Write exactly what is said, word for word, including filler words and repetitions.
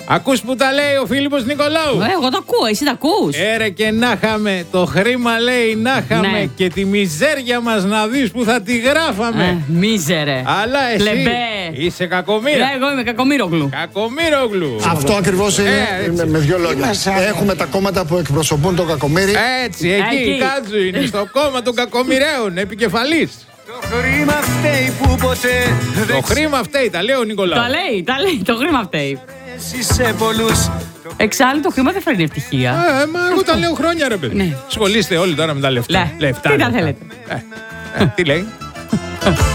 Ακούς που τα λέει ο Φίλιππος Νικολάου. Ε, εγώ το ακούω, εσύ τα ακούς. Έρε και να είχαμε, το χρήμα λέει να είχαμε, Ναι. και τη μιζέρια μας να δεις που θα τη γράφαμε. Ε, μίζερε. Αλλά εσύ Πλεμπέ. είσαι κακομοίρα. Ε, εγώ είμαι κακομοίρογλου. Κακομοίρογλου. Αυτό ακριβώς είναι, Ε, έτσι. με, με δύο λόγια. Έχουμε τα κόμματα που εκπροσωπούν το κακομοίρι. Έτσι, εκεί, Εκεί. η Κάτζου είναι στο κόμμα των κακομοιραίων, επικεφαλής. Το χρήμα φταίει που ποτέ Το χρήμα φταίει, τα λέει ο Νικολάου. Τα λέει, τα λέει, το χρήμα φταίει. δεν σε πολλούς. Εξάλλου το χρήμα δεν φέρνει ευτυχία. Ε, μα εγώ τα λέω χρόνια, ρε παιδί. Ναι. Ασχολείστε όλοι τώρα με τα λεφτά. Λε, Λεφτά, τι τα λεφτά. θέλετε. Ε, ε, τι λέει.